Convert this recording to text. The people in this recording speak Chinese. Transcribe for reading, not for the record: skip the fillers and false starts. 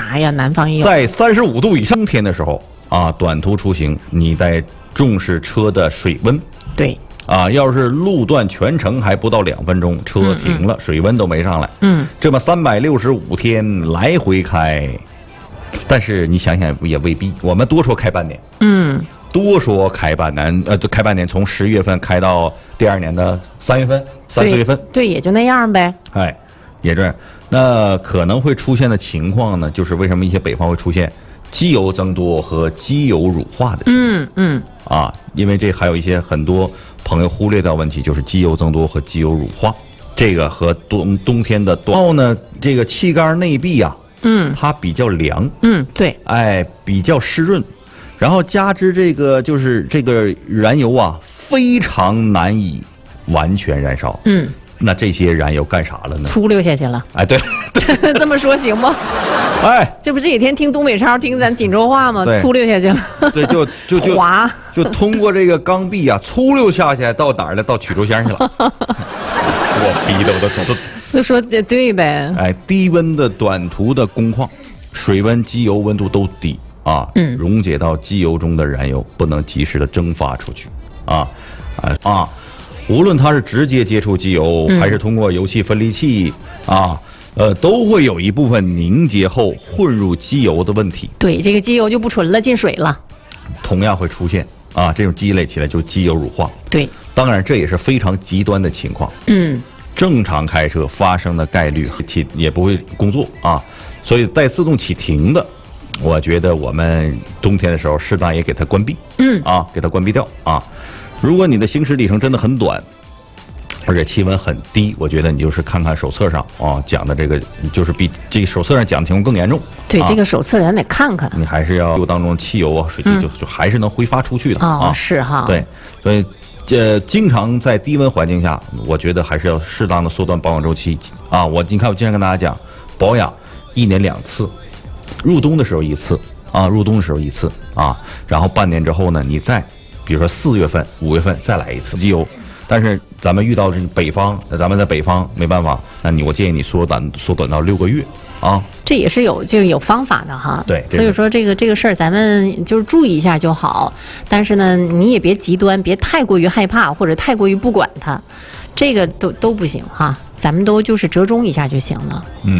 啥呀？南方也有。 在35度以上，冬天的时候啊，短途出行你得重视车的水温。 对。 啊，要是路段全程还不到2分钟，车停了，水温都没上来。这么365天来回开，但是你想想也未必。我们多说开半年，多说开半年，开半年从10月份开到第2年的3月份、3、4月份， 对，也就那样呗。 哎，也这样。那可能会出现的情况呢，就是为什么一些北方会出现机油增多和机油乳化的情况。啊，因为这还有一些很多朋友忽略掉问题，就是机油增多和机油乳化，这个和冬天的然后呢，这个气缸内壁啊，它比较凉， 对， 哎，比较湿润，然后加之这个就是这个燃油啊，非常难以完全燃烧，那这些燃油干啥了呢？ 粗溜下去了。 哎，对， 这么说行吗？ 哎， 这不这几天听东北超，听咱锦州话吗？粗溜下去了。 对，就滑， 就通过这个缸壁啊，粗溜下去到哪儿了？到曲轴箱去了。我逼得我都说对呗。 哎，低温的短途的工况，水温、机油温度都低啊，溶解到机油中的燃油不能及时的蒸发出去啊。无论它是直接接触机油，还是通过油气分离器啊，都会有一部分凝结后混入机油的问题。 对，这个机油就不纯了，进水了。 同样会出现啊，这种积累起来就机油乳化。 对， 当然这也是非常极端的情况。正常开车发生的概率也不会工作啊，所以带自动启停的，我觉得我们冬天的时候适当也给它关闭。给它关闭掉啊。如果你的行驶里程真的很短，而且气温很低，我觉得你就是看看手册上讲的这个，就是比这个手册上讲的情况更严重。 对，这个手册咱得看看。 你还是要当中汽油啊、水汽就还是能挥发出去的是哈。 对，所以经常在低温环境下，我觉得还是要适当的缩短保养周期啊。你看我经常跟大家讲，保养1年2次，入冬的时候1次啊，然后半年之后呢，你再比如说4月份、5月份再来一次机油。但是咱们遇到这北方，咱们在北方没办法，我建议你缩短到6个月啊。 这也是有方法的哈。 对， 所以说这个事儿咱们就是注意一下就好。但是呢，你也别极端，别太过于害怕或者太过于不管它，这个都不行哈。咱们都就是折中一下就行了。